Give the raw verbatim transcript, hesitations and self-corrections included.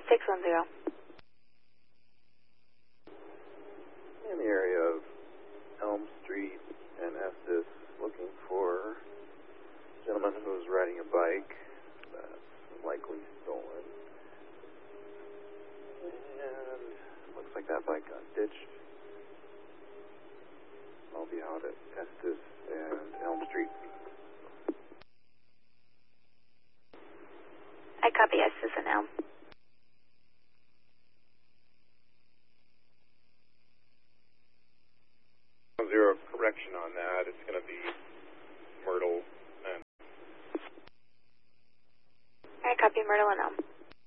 six one zero. In the area of Elm Street and Estes, looking for a gentleman who was riding a bike that's likely stolen. And looks like that bike got ditched. I'll be out at Estes and Elm Street. I copy Estes and Elm.